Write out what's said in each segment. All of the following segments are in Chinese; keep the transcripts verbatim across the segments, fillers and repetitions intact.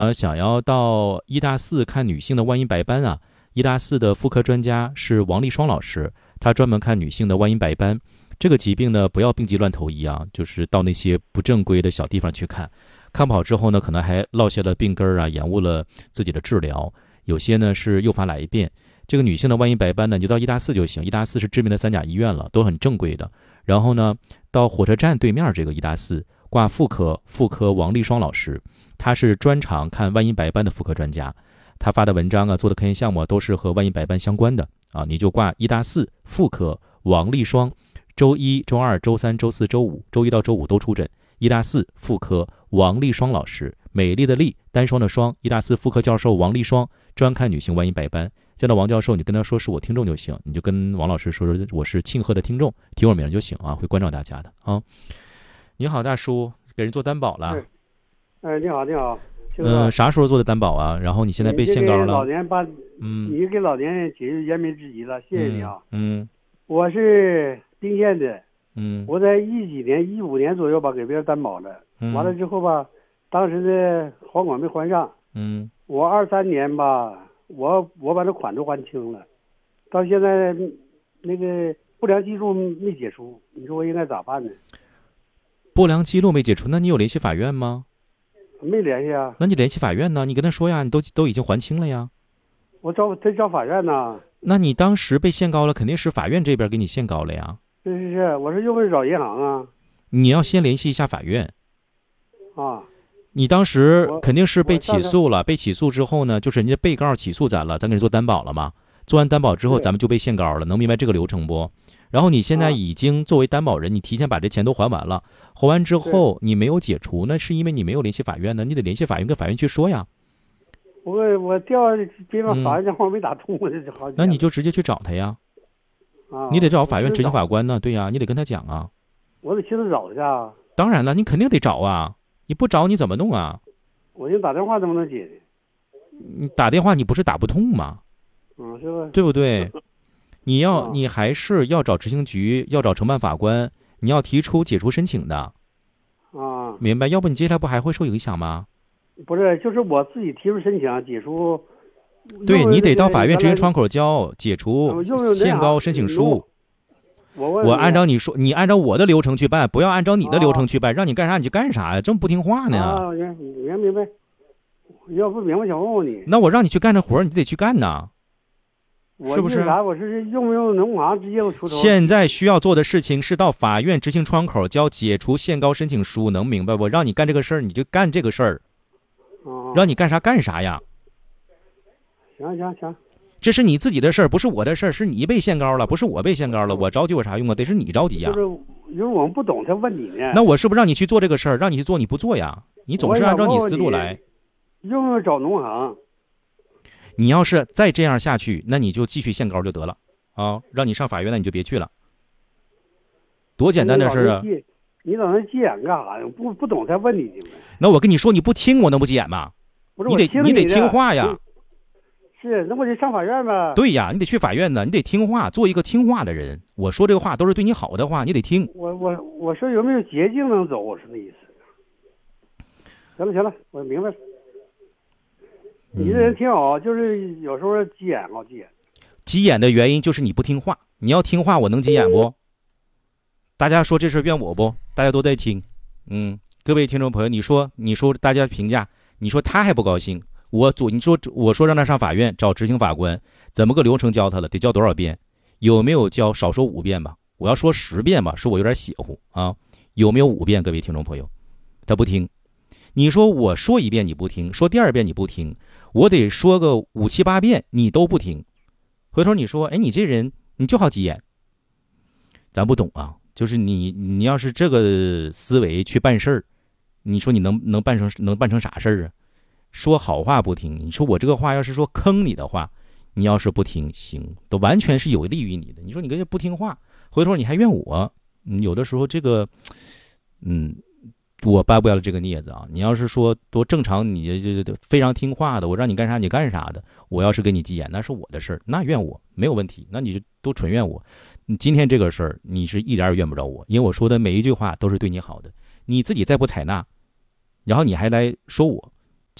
呃，想要到医大四看女性的万阴白斑啊，医大四的妇科专家是王立双老师，他专门看女性的万阴白斑。这个疾病呢，不要病急乱投医啊，就是到那些不正规的小地方去看，看不好之后呢，可能还落下了病根啊，延误了自己的治疗。有些呢是诱发癌变。这个女性的万阴白斑呢，你就到医大四就行，医大四是知名的三甲医院了，都很正规的。然后呢，到火车站对面这个医大四挂妇科，妇科王立双老师，他是专长看万阴白斑的妇科专家，他发的文章啊，做的科研项目都是和万阴白斑相关的啊，你就挂医大四妇科王立双，周一、周二、周三、周四、周五，周一到周五都出诊。医大四妇科王立双老师，美丽的丽，单双的双，医大四妇科教授王立双，专看女性万阴白斑。见到王教授，你跟他说是我听众就行，你就跟王老师说我是庆贺的听众，提我名就行啊，会关照大家的啊。你好，大叔，给人做担保了。 哎，你好，你好。 嗯、呃，啥时候做的担保啊？然后你现在被限高了。 老年把， 嗯， 你给老年人解决燃眉之急了，谢谢你啊。 嗯，嗯我是宾县的。 嗯， 我在一几年、一五年左右吧，给别人担保了。 嗯， 完了之后吧，当时的还款没还上。 嗯， 我二三年吧，我我把这款都还清了，到现在那个不良记录没解除，你说我应该咋办呢？ 不良记录没解除，那你有联系法院吗？ 没联系啊。 那你联系法院呢？你跟他说呀，你都都已经还清了呀。 我找得找法院呢。 那你当时被限高了，肯定是法院这边给你限高了呀。 是是是，我是又不是找银行啊。 你要先联系一下法院。 啊。 你当时肯定是被起诉了，被起诉之后呢，就是人家被告起诉咱了，咱给人做担保了嘛。做完担保之后，咱们就被限高了，能明白这个流程不？然后你现在已经作为担保人，你提前把这钱都还完了，还完之后你没有解除，那是因为你没有联系法院呢，你得联系法院跟法院去说呀。 我我调别方法院电话没打通，我这好。 那你就直接去找他呀。 啊。 你得找法院执行法官呢，对呀，你得跟他讲啊。 我得亲自找去啊。 当然了，你肯定得找啊，你不找你怎么弄啊？ 我就打电话能不能解决？ 你打电话你不是打不通吗？ 嗯，是吧？ 对不对？你要、 啊、 你还是要找执行局，要找承办法官，你要提出解除申请的。 啊， 明白？要不你接下来不还会受影响吗？ 不是，就是我自己提出申请解除。 对，你得到法院执行窗口交解除限高申请书。 我我按照你说，你按照我的流程去办，不要按照你的流程去办，啊、让你干啥你就干啥呀，这么不听话呢？ 啊，明明明白。要不明白想问问你。 那我让你去干这活，你得去干呐。是不是？ 我是用不用农行直接出头？ 现在需要做的事情是到法院执行窗口交解除限高申请书，能明白不？让你干这个事儿，你就干这个事儿。 哦。 让你干啥干啥呀？ 行行行。 这是你自己的事儿，不是我的事儿，是你被限高了，不是我被限高了。我着急有啥用啊？得是你着急呀。 就是因为我们不懂，才问你呢。 那我是不是让你去做这个事儿？让你去做，你不做呀？你总是按照你思路来。 用不用找农行？ 你要是再这样下去，那你就继续限高就得了啊！让你上法院，那你就别去了。多简单的事啊！ 你老那急眼干啥呀？不不懂才问你去。 那我跟你说，你不听我能不急眼吗？ 不是， 你得你得听话呀。 是，那我得上法院呗。 对呀，你得去法院呢，你得听话，做一个听话的人。我说这个话都是对你好的话，你得听。 我我我说有没有捷径能走？我是那意思。行了行了，我明白了。你这人挺好，就是有时候急眼啊，急眼。 急眼的原因就是你不听话。你要听话，我能急眼不？大家说这事怨我不？大家都在听。嗯，各位听众朋友，你说你说大家评价，你说他还不高兴，我左你说我说让他上法院找执行法官，怎么个流程教他了？得教多少遍？有没有教？少说五遍吧。我要说十遍吧，说我有点邪乎啊。有没有五遍？各位听众朋友，他不听。你说我说一遍你不听，说第二遍你不听。我得说个五七八遍，你都不听，回头你说，哎，你这人你就好急眼，咱不懂啊。就是你，你要是这个思维去办事儿，你说你能能办成能办成啥事儿啊？说好话不听，你说我这个话要是说坑你的话，你要是不听，行，都完全是有利于你的。你说你跟人不听话，回头你还怨我，有的时候这个，嗯。我掰不了这个镊子啊！你要是说多正常，你这非常听话的，我让你干啥你干啥的，我要是跟你急眼，那是我的事儿，那怨我没有问题，那你就都纯怨我。你今天这个事儿，你是一点也怨不着我，因为我说的每一句话都是对你好的，你自己再不采纳，然后你还来说我，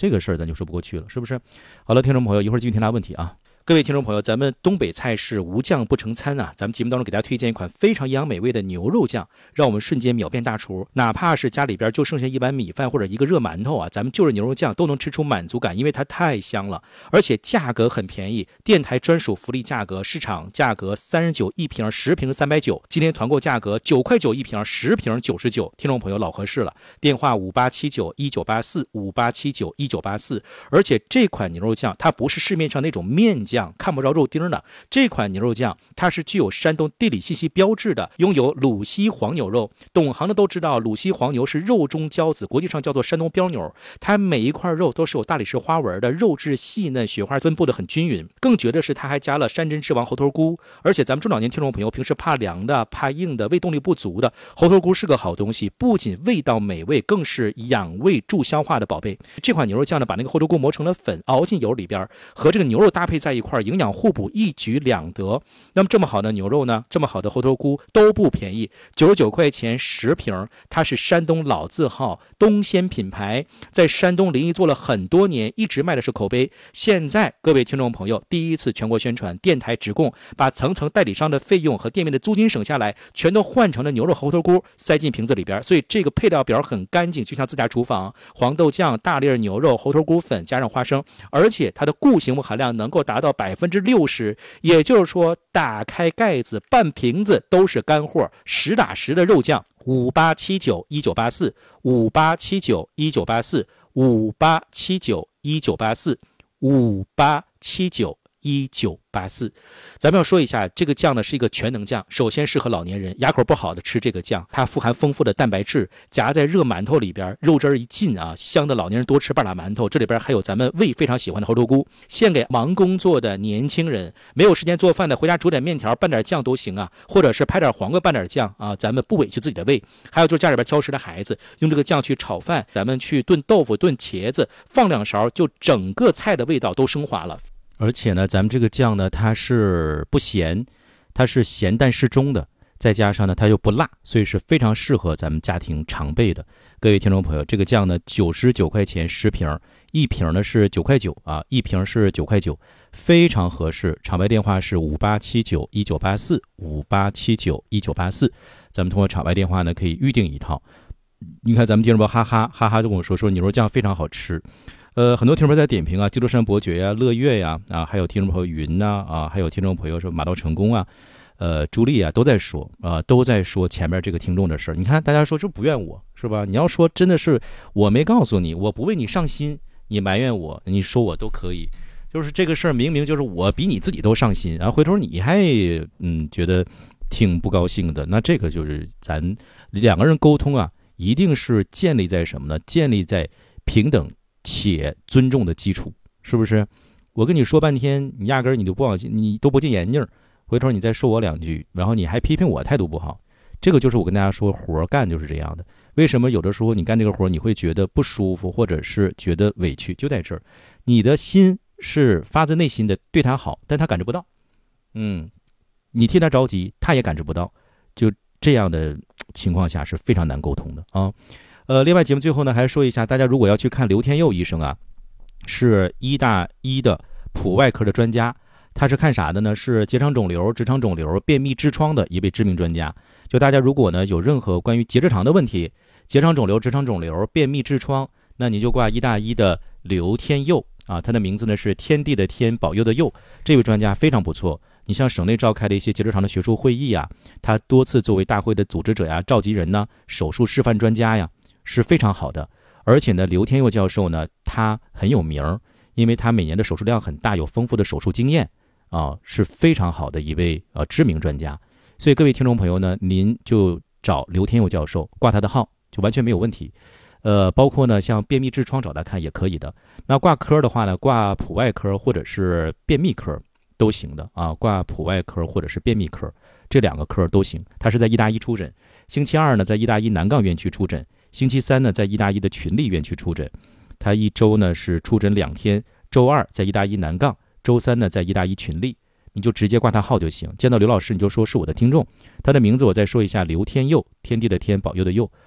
这个事儿咱就说不过去了，是不是？好了，听众朋友，一会儿继续听大家问题啊。各位听众朋友，咱们东北菜是无酱不成餐啊！咱们节目当中给大家推荐一款非常营养美味的牛肉酱，让我们瞬间秒变大厨。哪怕是家里边就剩下一碗米饭或者一个热馒头啊，咱们就着牛肉酱都能吃出满足感，因为它太香了，而且价格很便宜，电台专属福利价格，市场价格三十九一瓶，十瓶三百九，今天团购价格九块九一瓶，十瓶九十九。听众朋友老合适了，电话五八七九一九八四五八七九一九八四。而且这款牛肉酱它不是市面上那种面酱。看不着肉丁的这款牛肉酱，它是具有山东地理信息标志的，拥有鲁西黄牛肉。懂行的都知道，鲁西黄牛是肉中骄子，国际上叫做山东标牛。它每一块肉都是有大理石花纹的，肉质细嫩，雪花分布的很均匀。更绝的是，它还加了山珍之王猴头菇。而且咱们中老年听众朋友平时怕凉的、怕硬的、胃动力不足的，猴头菇是个好东西，不仅味道美味，更是养胃助消化的宝贝。这款牛肉酱呢，把那个猴头菇磨成了粉，熬进油里边，和这个牛肉搭配在一块，营养互补，一举两得。那么这么好的牛肉呢，这么好的猴头菇都不便宜，九十九块钱十瓶。它是山东老字号东鲜品牌，在山东临沂做了很多年，一直卖的是口碑。现在各位听众朋友第一次全国宣传，电台直供，把层层代理商的费用和店面的租金省下来，全都换成了牛肉猴头菇塞进瓶子里边，所以这个配料表很干净，就像自家厨房。黄豆酱、大粒牛肉、猴头菇粉加上花生，而且它的固形物含量能够达到百分之六十，也就是说打开盖子半瓶子都是干货，实打实的肉酱。五八七九一九八四五八七九一九八四五八七九一九八四五八七九一九八四。咱们要说一下，这个酱呢是一个全能酱，首先适合老年人，牙口不好的吃这个酱，它富含丰富的蛋白质，夹在热馒头里边，肉汁一进啊，香的老年人多吃半拉馒头。这里边还有咱们胃非常喜欢的猴头菇，献给忙工作的年轻人，没有时间做饭的，回家煮点面条拌点酱都行啊，或者是拍点黄瓜拌点酱啊，咱们不委屈自己的胃。还有就是家里边挑食的孩子，用这个酱去炒饭，咱们去炖豆腐、炖茄子，放两勺，就整个菜的味道都升华了。而且呢，咱们这个酱呢，它是不咸，它是咸淡适中的，再加上呢，它又不辣，所以是非常适合咱们家庭常备的。各位听众朋友，这个酱呢，九十九块钱十瓶，一瓶呢是九块九啊，一瓶是九块九，非常合适。场外电话是五八七九一九八四五八七九一九八四，咱们通过场外电话呢可以预定一套。你看咱们听众朋友哈哈哈哈就跟我说说牛肉酱非常好吃。呃，很多听众朋友在点评啊，基督山伯爵呀、乐月呀，啊，还有听众朋友云呐，啊，还有听众朋友说马到成功啊，呃，朱莉啊，都在说啊、呃，都在说前面这个听众的事儿。你看，大家说这不怨我是吧？你要说真的是我没告诉你，我不为你上心，你埋怨我，你说我都可以。就是这个事儿，明明就是我比你自己都上心，然后回头你还嗯觉得挺不高兴的，那这个就是咱两个人沟通啊，一定是建立在什么呢？建立在平等且尊重的基础，是不是？我跟你说半天，你压根儿你都不往心，你都不进眼镜，回头你再说我两句，然后你还批评我态度不好，这个就是我跟大家说，活干就是这样的。为什么有的时候你干这个活你会觉得不舒服，或者是觉得委屈，就在这儿，你的心是发自内心的对他好，但他感知不到。嗯，你替他着急，他也感知不到，就这样的情况下是非常难沟通的啊。呃，另外节目最后呢，还说一下，大家如果要去看刘天佑医生啊，是医大医的普外科的专家，他是看啥的呢？是结肠肿瘤、直肠肿瘤、便秘痔疮的一位知名专家。就大家如果呢有任何关于结直肠的问题，结肠肿瘤、直肠肿瘤、便秘痔疮，那你就挂医大医的刘天佑啊，他的名字呢是天地的天，保佑的佑，这位专家非常不错。你像省内召开的一些结直肠的学术会议啊，他多次作为大会的组织者呀、召集人呢、手术示范专家呀，是非常好的。而且呢，刘天佑教授呢，他很有名，因为他每年的手术量很大，有丰富的手术经验啊，是非常好的一位呃知名专家。所以各位听众朋友呢，您就找刘天佑教授挂他的号，就完全没有问题。呃，包括呢像便秘痔疮找他看也可以的。那挂科的话呢，挂普外科或者是便秘科都行的啊，挂普外科或者是便秘科，这两个科都行。他是在医大医出诊，星期二呢在医大医南杠院区出诊，星期三呢在医大医的群力院区出诊。他一周呢是出诊两天，周二在医大医南杠，周三呢在医大医群力。你就直接挂他号就行，见到刘老师你就说是我的听众。他的名字我再说一下，刘天佑，天地的天，保佑的佑。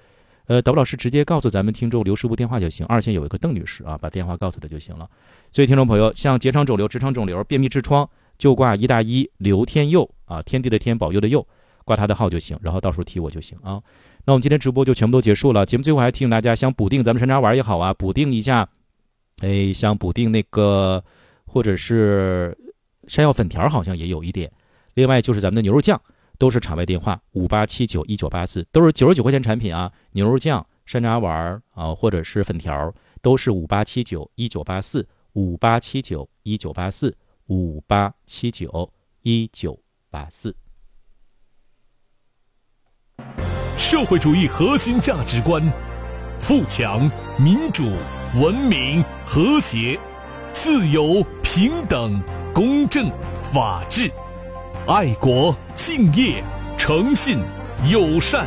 呃，导播老师直接告诉咱们听众刘师傅电话就行，二线有一个邓女士啊，把电话告诉她就行了。所以听众朋友，像结肠肿瘤、直肠肿瘤、便秘痔疮，就挂一大一刘天佑啊，天地的天，保佑的佑，挂他的号就行，然后到时候提我就行啊。那我们今天直播就全部都结束了，节目最后还提醒大家，想补定咱们山楂丸也好啊，补定一下，哎，想补定那个或者是山药粉条好像也有一点，另外就是咱们的牛肉酱。都是场外电话五八七九一九八四，都是九十九块钱产品啊，牛肉酱、山楂丸啊，或者是粉条，都是五八七九一九八四，五八七九一九八四，五八七九一九八四。 社会主义核心价值观：富强、民主、文明、和谐、自由、平等、公正、法治。爱国、敬业、诚信、友善。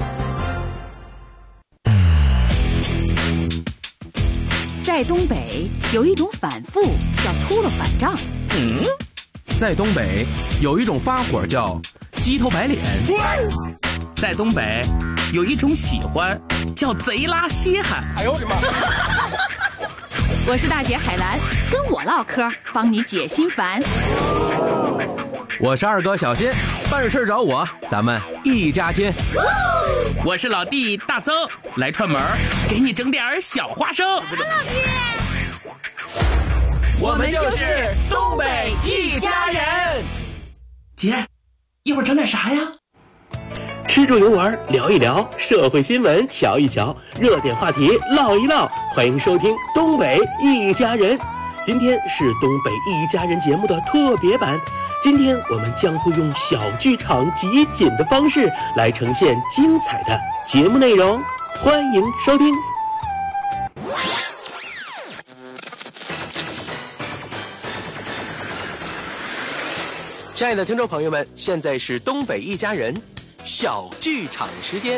在东北有一种反复叫秃噜反账。 嗯，在东北有一种发火叫鸡头白脸。 在东北有一种喜欢叫贼拉稀罕。 哎呦我的妈！ 我是大姐海兰，跟我唠嗑，帮你解心烦。 我是二哥小新，办事找我，咱们一家亲。 我是老弟大曾，来串门给你整点小花生。 我们就是东北一家人。 姐，一会儿整点啥呀？吃住游玩聊一聊，社会新闻瞧一瞧，热点话题唠一唠。欢迎收听东北一家人。今天是东北一家人节目的特别版。今天我们将会用小剧场集锦的方式来呈现精彩的节目内容，欢迎收听。亲爱的听众朋友们，现在是东北一家人小剧场时间。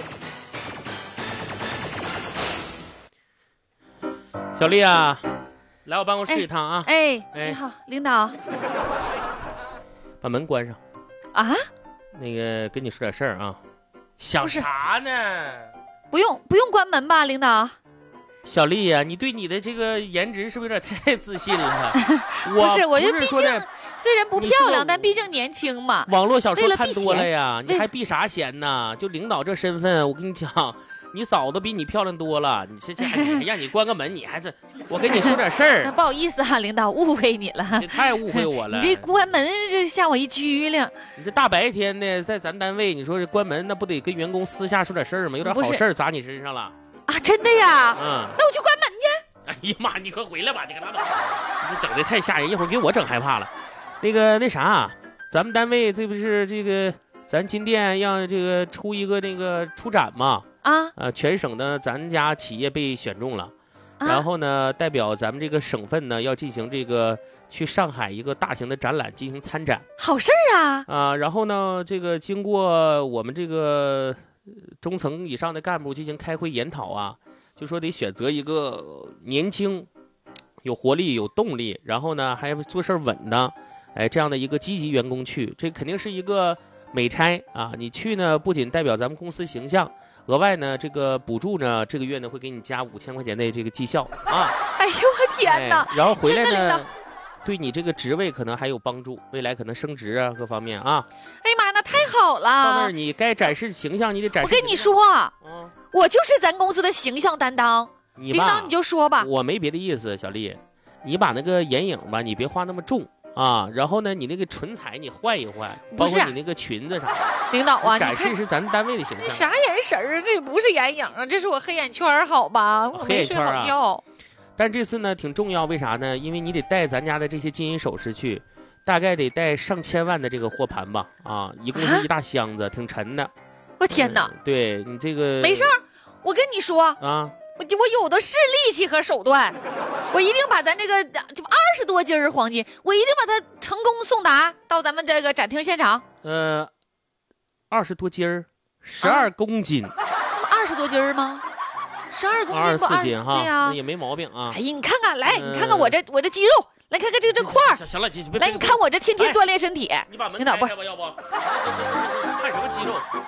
小丽啊，来我办公室一趟啊！ 哎， 哎你好，领导。 把门关上啊！ 那个跟你说点事儿啊。想啥呢？ 不用不用关门吧，领导。 小丽呀、啊，你对你的这个颜值是不是有点太自信了？ 不是，我就毕竟的虽然不漂亮，但毕竟年轻嘛。 网络小说看多了呀，你还避啥嫌呢？就领导这身份，我跟你讲。你嫂子比你漂亮多了，你这这还让你关个门，你还是我跟你说点事儿。 不好意思啊，领导误会你了， 这太误会我了。 你这关门这吓我一激灵。 你这大白天的在咱单位，你说这关门那不得跟员工私下说点事儿吗？有点好事儿砸你身上了啊？真的呀？ 嗯， 那我去关门去。 哎呀妈，你快回来吧，你可拉倒！你这整的太吓人，一会儿给我整害怕了。那个那啥，咱们单位这不是这个咱金店让这个出一个那个出展嘛？ 啊， 呃，全省的咱家企业被选中了， 啊、 然后呢，代表咱们这个省份呢，要进行这个去上海一个大型的展览进行参展， 好事儿啊！ 啊、呃，然后呢，这个经过我们这个中层以上的干部进行开会研讨啊，就说得选择一个年轻、有活力、有动力，然后呢还做事稳的，哎，这样的一个积极员工去，这肯定是一个美差啊！你去呢，不仅代表咱们公司形象。额外呢，这个补助呢，这个月呢会给你加五千块钱的这个绩效啊！ 哎呦我天哪！ 哎、然后回来呢，对你这个职位可能还有帮助，未来可能升职啊，各方面啊。 哎呀妈，那太好了！ 到那儿你该展示形象，你得展示。 我跟你说，嗯，我就是咱公司的形象担当。 你领导你就说吧， 我没别的意思，小丽，你把那个眼影吧，你别画那么重。啊，然后呢，你那个唇彩你换一换，包括你那个裙子啥的。 领导啊， 展示是咱单位的形象。 你啥眼神儿？这不是眼影啊，这是我黑眼圈，好吧？我没睡好觉。 啊、但这次呢挺重要，为啥呢？因为你得带咱家的这些金银首饰去，大概得带上千万的这个货盘吧？啊，一共是一大箱子，啊、挺沉的。 我天哪！ 嗯、对你这个没事儿，我跟你说啊。 我我有的是力气和手段，我一定把咱这个这二十多斤黄金，我一定把它成功送达到咱们这个展厅现场。 呃，二十多斤儿，十二公斤， 二十多斤儿吗？十二公斤， 二十四斤哈， 对呀、啊， 那也没毛病啊。 哎呀，你看看，来，呃、你看看我这我这肌肉，来看看这个这块儿。 行了，行了， 来，你看我这天天锻炼身体。 你把门开开吧，要不？看什么肌肉？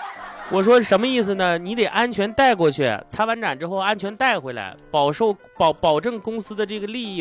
我说什么意思呢？你得安全带过去，参完展之后安全带回来，保受保保证公司的这个利益。